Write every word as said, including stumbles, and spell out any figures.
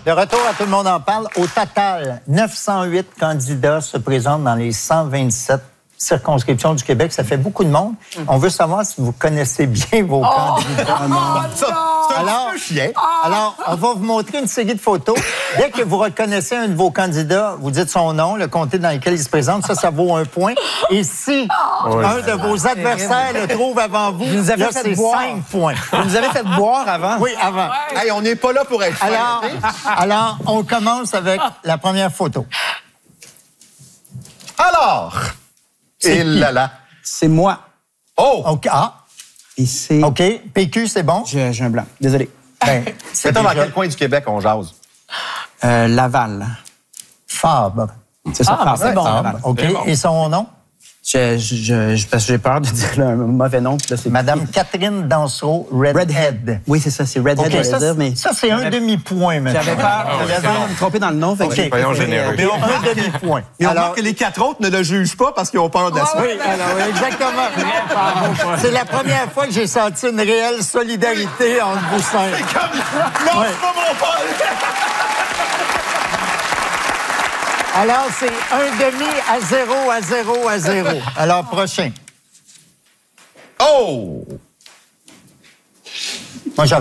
De retour à Tout le monde en parle. Au total, neuf cent huit candidats se présentent dans les cent vingt-sept circonscriptions du Québec. Ça fait beaucoup de monde. On veut savoir si vous connaissez bien vos oh! candidats. Oh, non. Ça, c'est un alors, petit peu chien. Alors, on va vous montrer une série de photos. Dès que vous reconnaissez un de vos candidats, vous dites son nom, le comté dans lequel il se présente. Ça, ça vaut un point. Et si oh, un de vos adversaires le trouve avant vous, vous nous avez là, fait c'est boire. cinq points. Vous nous avez fait boire avant. Oui, avant. Ouais. Hey, on n'est pas là pour être fiers, Alors, okay? alors, on commence avec la première photo. Alors, et là là. C'est moi. Oh! OK. Ah, Et c'est... OK. P Q, c'est bon? J'ai j'ai un blanc. Désolé. Ben, c'est Mettons dans déjà quel coin du Québec on jase? Euh, Laval. Fabre. C'est ça, Ah, Fabre. c'est bon. Laval. Fabre. OK. C'est bon. Et son nom? Je, je, je, parce que j'ai peur de dire là, un mauvais nom. Puis là, c'est Madame Catherine Dansereau, Redhead. Redhead. Oui, c'est ça, c'est Redhead, OK, j'allais ça, dire, mais... ça c'est un demi-point, maintenant. J'avais peur, j'avais peur de me tromper dans le nom. Fait que OK. j'ai Soyons préféré, généreux. euh, Mais on un demi-point. Et on Alors, remarque que les quatre autres ne le jugent pas parce qu'ils ont peur de la suite. oui, alors, oui, exactement. C'est la première fois que j'ai senti une réelle solidarité entre vous cinq. Non, Ouais. c'est pas mon père! Alors, c'est un demi à zéro, à zéro, à zéro. Alors, prochain. Oh! Moi, j'en